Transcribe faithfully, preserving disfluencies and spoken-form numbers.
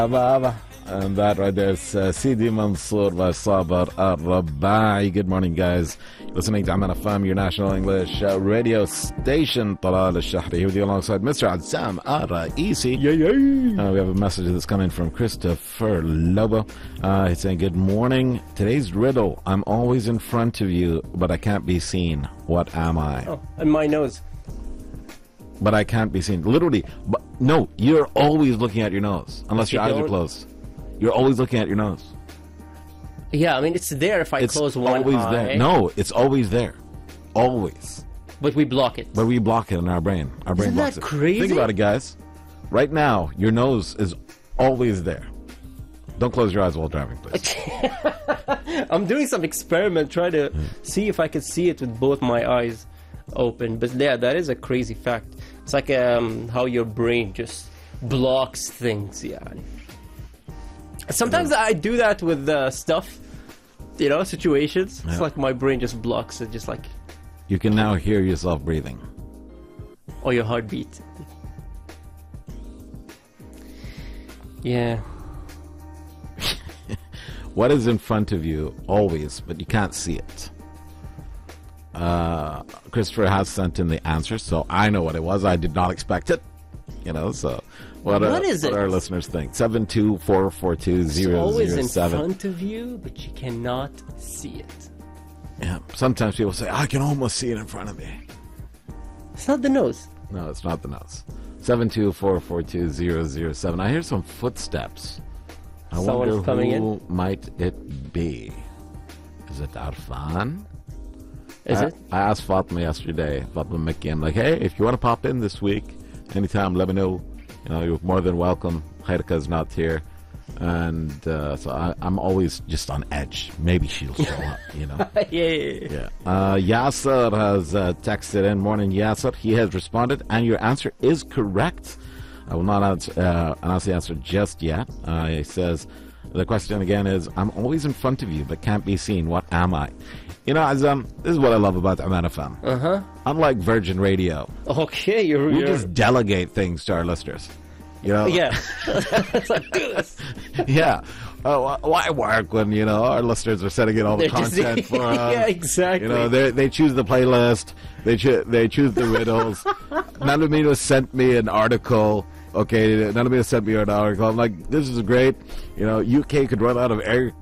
And that right there is uh, Sidi Mansour by Sabar Al-Rabai. Good morning, guys. Listening to Aman F M, your national English uh, radio station. Talal Al-Shahri here with you alongside Mister Azam Al-Raisi. Yeah, yeah. Uh, we have a message that's coming from Christopher Lobo. Uh, he's saying, good morning. Today's riddle. I'm always in front of you, but I can't be seen. What am I? Oh, and my nose. But I can't be seen. Literally. But no, you're always looking at your nose. Unless your eyes are closed. You're always looking at your nose. Yeah, I mean, it's there if I it's close one always eye. There. No, it's always there. Always. But we block it. But we block it in our brain. Our brain Isn't blocks that it. crazy? Think about it, guys. Right now, your nose is always there. Don't close your eyes while driving, please. I'm doing some experiment, trying to mm. see if I can see it with both my eyes open. But yeah, that is a crazy fact. It's like um, how your brain just blocks things. Yeah. Sometimes I do that with uh, stuff, you know, situations. Yeah. It's like my brain just blocks it, just like... You can now hear yourself breathing. Or your heartbeat. Yeah. What is in front of you always, but you can't see it? Uh, Christopher has sent in the answer, so I know what it was. I did not expect it. You know, so... What, what are, is what it? Our listeners think. seven two four four two zero zero seven. It's always in front of you, but you cannot see it. Yeah. Sometimes people say, I can almost see it in front of me. It's not the nose. No, it's not the nose. seven two four four two zero zero seven. I hear some footsteps. I Someone's wonder coming who in. might it be? Is it Arfan? Is I, it? I asked Fatma yesterday, Fatma Mickey, I'm like, hey, if you want to pop in this week, anytime, let me know. You know, you're more than welcome. Khairka is not here. And uh, so I, I'm always just on edge. Maybe she'll show up, you know. yeah, yeah, yeah. yeah. Uh, Yasser has uh, texted in. Morning, Yasser. He has responded, and your answer is correct. I will not answer, uh, announce the answer just yet. Uh, he says, the question again is, I'm always in front of you, but can't be seen. What am I? You know, Azam, this is what I love about Aman F M. Uh-huh. Unlike Virgin Radio. Okay, you're... We you're... just delegate things to our listeners. You know? Yeah. It's like, do this. Yeah. Uh, why work when, you know, our listeners are setting in all the They're content just, for us? Yeah, exactly. You know, they they choose the playlist. They, cho- they choose the riddles. Nalamino sent me an article. Okay, Nalamino sent me an article. I'm like, this is great. You know, U K could run out of air